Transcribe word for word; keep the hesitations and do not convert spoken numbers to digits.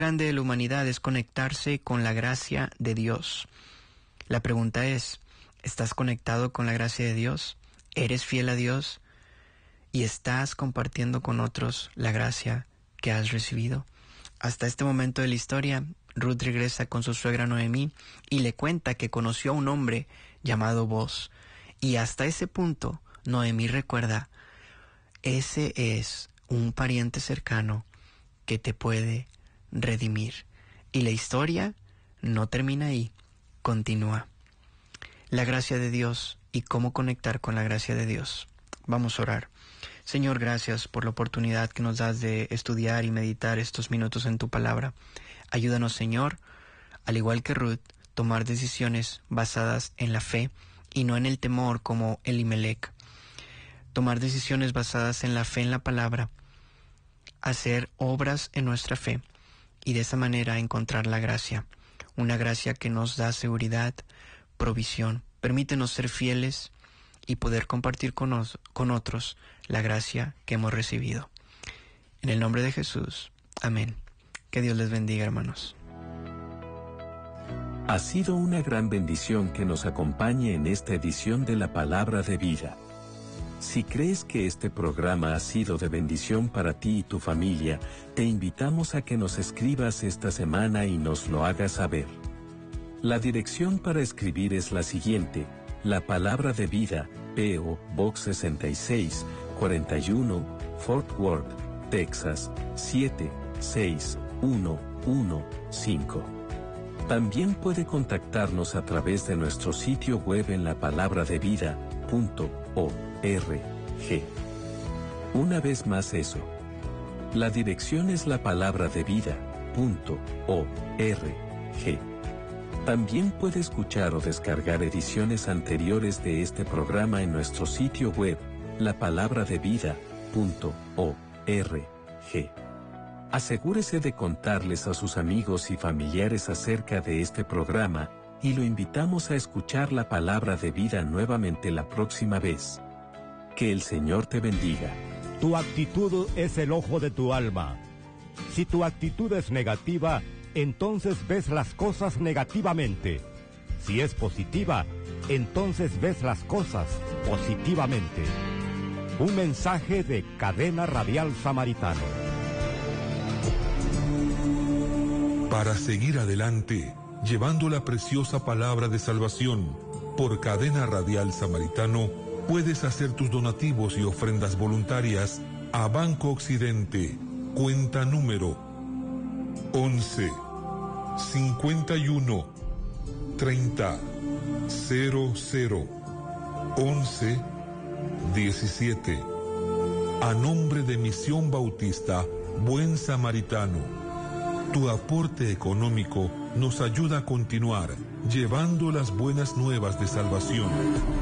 grande de la humanidad es conectarse con la gracia de Dios. La pregunta es, ¿estás conectado con la gracia de Dios? ¿Eres fiel a Dios? ¿Y estás compartiendo con otros la gracia que has recibido? Hasta este momento de la historia, Ruth regresa con su suegra Noemí y le cuenta que conoció a un hombre llamado Boaz. Y hasta ese punto, Noemí recuerda, ese es un pariente cercano que te puede redimir. Y la historia no termina ahí, continúa. La gracia de Dios y cómo conectar con la gracia de Dios. Vamos a orar. Señor, gracias por la oportunidad que nos das de estudiar y meditar estos minutos en tu palabra. Ayúdanos, Señor, al igual que Ruth, tomar decisiones basadas en la fe y no en el temor como Elimelech. Tomar decisiones basadas en la fe en la palabra, hacer obras en nuestra fe y de esa manera encontrar la gracia, una gracia que nos da seguridad, provisión. Permítenos ser fieles y poder compartir con, nos, con otros la gracia que hemos recibido. En el nombre de Jesús. Amén. Que Dios les bendiga, hermanos. Ha sido una gran bendición que nos acompañe en esta edición de la Palabra de Vida. Si crees que este programa ha sido de bendición para ti y tu familia, te invitamos a que nos escribas esta semana y nos lo hagas saber. La dirección para escribir es la siguiente: La Palabra de Vida, P O Box sesenta y seis, cuarenta y uno, Fort Worth, Texas, siete seis uno uno cinco. También puede contactarnos a través de nuestro sitio web en la palabra de vida punto org. Una vez más eso. La dirección es la palabra de vida punto org. También puede escuchar o descargar ediciones anteriores de este programa en nuestro sitio web, la palabra de vida punto org. Asegúrese de contarles a sus amigos y familiares acerca de este programa, y lo invitamos a escuchar la palabra de vida nuevamente la próxima vez. Que el Señor te bendiga. Tu actitud es el ojo de tu alma. Si tu actitud es negativa, entonces ves las cosas negativamente. Si es positiva, entonces ves las cosas positivamente. Un mensaje de Cadena Radial Samaritano. Para seguir adelante, llevando la preciosa palabra de salvación, por Cadena Radial Samaritano, puedes hacer tus donativos y ofrendas voluntarias a Banco Occidente, cuenta número once, cincuenta y uno, treinta, cero cero, once, diecisiete. A nombre de Misión Bautista Buen Samaritano, tu aporte económico nos ayuda a continuar llevando las buenas nuevas de salvación.